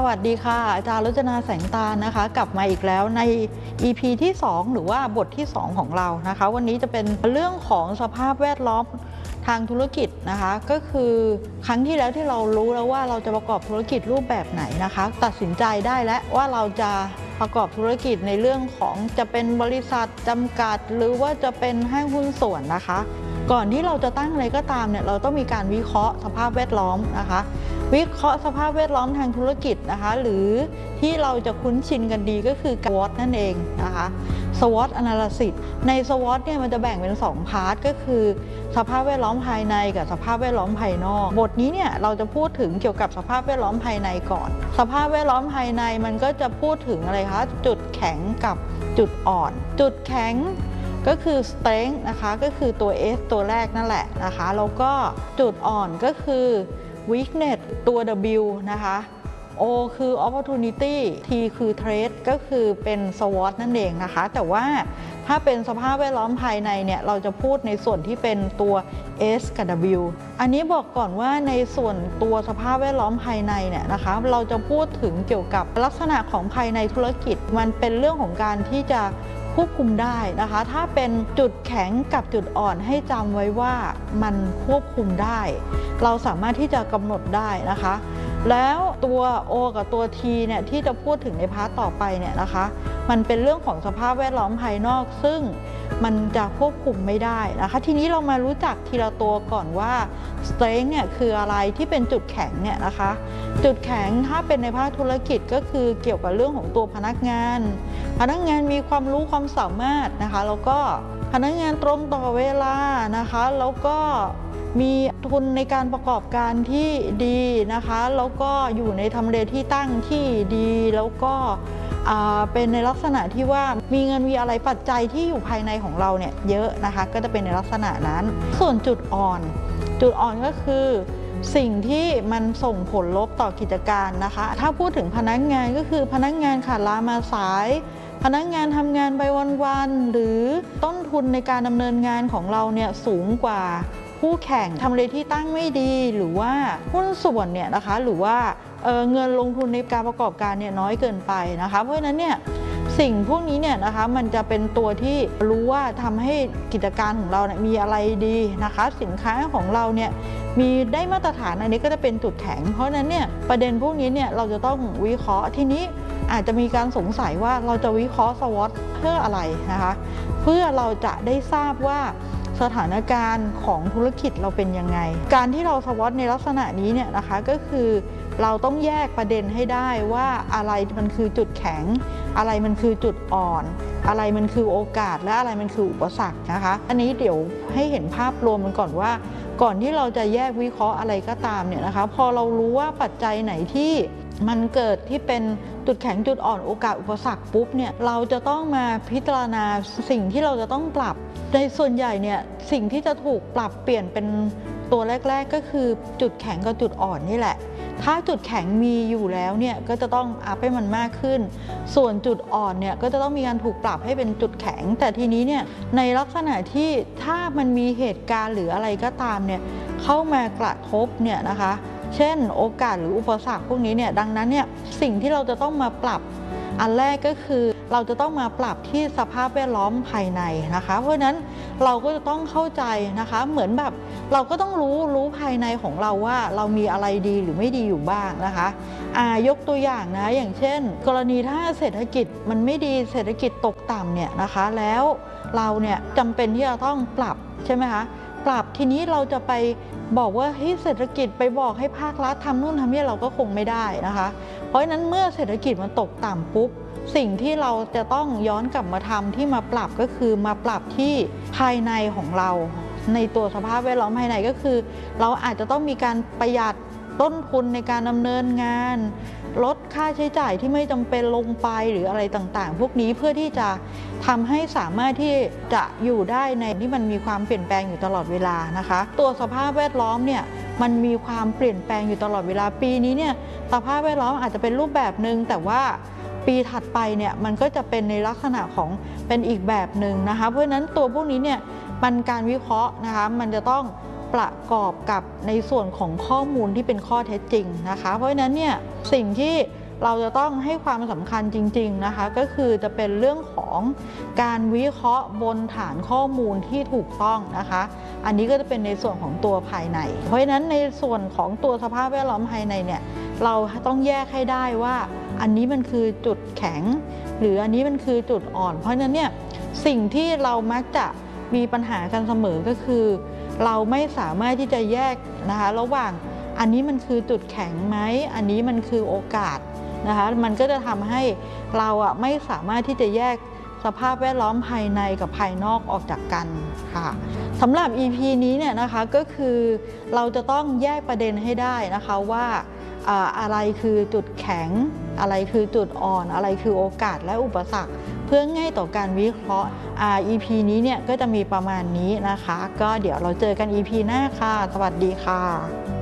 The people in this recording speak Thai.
วัสดีค่ะอาจารย์รจนาแสงตาลนะคะกลับมาอีกแล้วใน EP ที่ 2 หรือว่าบทที่ 2 ของเรานะคะวันนี้จะเป็นเรื่องของสภาพแวดล้อมทางธุรกิจนะคะก็คือครั้งที่แล้วที่เรารู้แล้วว่าเราจะประกอบธุรกิจรูปแบบไหนนะคะตัดสินใจได้แล้วว่าเราจะประกอบธุรกิจในเรื่องของจะเป็นบริษัทจำกัดหรือว่าจะเป็นห้างหุ้นส่วนนะคะก่อนที่เราจะตั้งอะไรก็ตามเนี่ยเราต้องมีการวิเคราะห์สภาพแวดล้อมนะคะวิเคราะห์สภาพแวดล้อมทางธุรกิจนะคะหรือที่เราจะคุ้นชินกันดีก็คือ SWOT นั่นเองนะคะ SWOT Analysis ใน SWOT เนี่ยมันจะแบ่งเป็น2พาร์ทก็คือสภาพแวดล้อมภายในกับสภาพแวดล้อมภายนอกบทนี้เนี่ยเราจะพูดถึงเกี่ยวกับสภาพแวดล้อมภายในก่อนสภาพแวดล้อมภายในมันก็จะพูดถึงอะไรคะจุดแข็งกับจุดอ่อนจุดแข็งก็คือ strength นะคะก็คือตัว S ตัวแรกนั่นแหละนะคะแล้วก็จุดอ่อนก็คือ weakness ตัว W นะคะ O คือ opportunity T คือ threat ก็คือเป็น SWOT นั่นเองนะคะแต่ว่าถ้าเป็นสภาพแวดล้อมภายในเนี่ยเราจะพูดในส่วนที่เป็นตัว S กับ W อันนี้บอกก่อนว่าในส่วนตัวสภาพแวดล้อมภายในเนี่ยนะคะเราจะพูดถึงเกี่ยวกับลักษณะของภายในธุรกิจมันเป็นเรื่องของการที่จะควบคุมได้นะคะถ้าเป็นจุดแข็งกับจุดอ่อนให้จำไว้ว่ามันควบคุมได้เราสามารถที่จะกำหนดได้นะคะแล้วตัว O กับตัว T เนี่ยที่จะพูดถึงในพาร์ทต่อไปเนี่ยนะคะมันเป็นเรื่องของสภาพแวดล้อมภายนอกซึ่งมันจะควบคุมไม่ได้นะคะทีนี้เรามารู้จักทีละตัวก่อนว่า strength เนี่ยคืออะไรที่เป็นจุดแข็งเนี่ยนะคะจุดแข็งถ้าเป็นในภาคธุรกิจก็คือเกี่ยวกับเรื่องของตัวพนักงานมีความรู้ความสามารถนะคะแล้วก็พนักงานตรงต่อเวลานะคะแล้วก็มีทุนในการประกอบการที่ดีนะคะแล้วก็อยู่ในทำเลที่ตั้งที่ดีแล้วก็เป็นในลักษณะที่ว่ามีเงินมีอะไรปัจจัยที่อยู่ภายในของเราเนี่ยเยอะนะคะก็จะเป็นในลักษณะนั้นส่วนจุดอ่อนก็คือสิ่งที่มันส่งผลลบต่อกิจการนะคะถ้าพูดถึงพนักงานก็คือพนักงานขาดลามาสายพนักงานทำงานไปวันๆหรือต้นทุนในการดำเนินงานของเราเนี่ยสูงกว่าคู่แข่งทำเลที่ตั้งไม่ดีหรือว่าหุ้นส่วนเนี่ยนะคะหรือว่าเงินลงทุนในการประกอบการเนี่ยน้อยเกินไปนะคะเพราะฉะนั้นเนี่ยสิ่งพวกนี้เนี่ยนะคะมันจะเป็นตัวที่รู้ว่าทำให้กิจการของเราเนี่ยมีอะไรดีนะคะสินค้าของเราเนี่ยมีได้มาตรฐานอันนี้ก็จะเป็นจุดแข็งเพราะฉะนั้นเนี่ยประเด็นพวกนี้เนี่ยเราจะต้องวิเคราะห์ทีนี้อาจจะมีการสงสัยว่าเราจะวิเคราะห์ SWOT เพื่ออะไรนะคะเพื่อเราจะได้ทราบว่าสถานการณ์ของธุรกิจเราเป็นยังไงการที่เรา SWOT ในลักษณะนี้เนี่ยนะคะก็คือเราต้องแยกประเด็นให้ได้ว่าอะไรมันคือจุดแข็งอะไรมันคือจุดอ่อนอะไรมันคือโอกาสและอะไรมันคืออุปสรรคนะคะอันนี้เดี๋ยวให้เห็นภาพรวมกันก่อนว่าก่อนที่เราจะแยกวิเคราะห์อะไรก็ตามเนี่ยนะคะพอเรารู้ว่าปัจจัยไหนที่มันเกิดที่เป็นจุดแข็งจุดอ่อนโอกาสอุปสรรคปุ๊บเนี่ยเราจะต้องมาพิจารณาสิ่งที่เราจะต้องปรับในส่วนใหญ่เนี่ยสิ่งที่จะถูกปรับเปลี่ยนเป็นตัวแรกๆก็คือจุดแข็งกับจุดอ่อนนี่แหละถ้าจุดแข็งมีอยู่แล้วเนี่ยก็จะต้องอัพให้มันมากขึ้นส่วนจุดอ่อนเนี่ยก็จะต้องมีการถูกปรับให้เป็นจุดแข็งแต่ทีนี้เนี่ยในลักษณะที่ถ้ามันมีเหตุการณ์หรืออะไรก็ตามเนี่ยเข้ามากระทบเนี่ยนะคะเช่นโอกาสหรืออุปสรรคพวกนี้เนี่ยดังนั้นเนี่ยสิ่งที่เราจะต้องมาปรับอันแรกก็คือเราจะต้องมาปรับที่สภาพแวดล้อมภายในนะคะเพราะฉะนั้นเราก็จะต้องเข้าใจนะคะเหมือนแบบเราก็ต้องรู้ภายในของเราว่าเรามีอะไรดีหรือไม่ดีอยู่บ้างนะคะยกตัวอย่างนะอย่างเช่นกรณีถ้าเศรษฐกิจมันไม่ดีเศรษฐกิจตกต่ำเนี่ยนะคะแล้วเราเนี่ยจำเป็นที่จะต้องปรับใช่ไหมคะปรับทีนี้เราจะไปบอกว่าเศรษฐกิจไปบอกให้ภาครัฐทำนู่นทำนี่เราก็คงไม่ได้นะคะเพราะฉะนั้นเมื่อเศรษฐกิจมันตกต่ำปุ๊บสิ่งที่เราจะต้องย้อนกลับมาทำที่มาปรับก็คือมาปรับที่ภายในของเราในตัวสภาพแวดล้อมภายในก็คือเราอาจจะต้องมีการประหยัดต้นทุนในการดำเนินงานลดค่าใช้จ่ายที่ไม่จำเป็นลงไปหรืออะไรต่างๆพวกนี้เพื่อที่จะทำให้สามารถที่จะอยู่ได้ในที่มันมีความเปลี่ยนแปลงอยู่ตลอดเวลานะคะตัวสภาพแวดล้อมเนี่ยมันมีความเปลี่ยนแปลงอยู่ตลอดเวลาปีนี้เนี่ยสภาพแวดล้อมอาจจะเป็นรูปแบบนึงแต่ว่าปีถัดไปเนี่ยมันก็จะเป็นในลักษณะของเป็นอีกแบบหนึ่งนะคะเพราะฉะนั้นตัวพวกนี้เนี่ยมันการวิเคราะห์นะคะมันจะต้องประกอบกับในส่วนของข้อมูลที่เป็นข้อเท็จจริงนะคะเพราะฉะนั้นเนี่ยสิ่งที่เราจะต้องให้ความสำคัญจริงๆนะคะก็คือจะเป็นเรื่องของการวิเคราะห์บนฐานข้อมูลที่ถูกต้องนะคะอันนี้ก็จะเป็นในส่วนของตัวภายในเพราะฉะนั้นในส่วนของตัวสภาพแวดล้อมภายในเนี่ยเราต้องแยกให้ได้ว่าอันนี้มันคือจุดแข็งหรืออันนี้มันคือจุดอ่อนเพราะฉะนั้นเนี่ยสิ่งที่เรามักจะมีปัญหากันเสมอก็คือเราไม่สามารถที่จะแยกนะคะระหว่างอันนี้มันคือจุดแข็งไหมอันนี้มันคือโอกาสนะคะมันก็จะทำให้เราไม่สามารถที่จะแยกสภาพแวดล้อมภายในกับภายนอกออกจากกันค่ะสำหรับ EP นี้เนี่ยนะคะก็คือเราจะต้องแยกประเด็นให้ได้นะคะว่าอะไรคือจุดแข็งอะไรคือจุดอ่อนอะไรคือโอกาสและอุปสรรคเพื่อง่ายต่อการวิเคราะห์EP นี้เนี่ยก็จะมีประมาณนี้นะคะก็เดี๋ยวเราเจอกัน EP หน้าค่ะสวัสดีค่ะ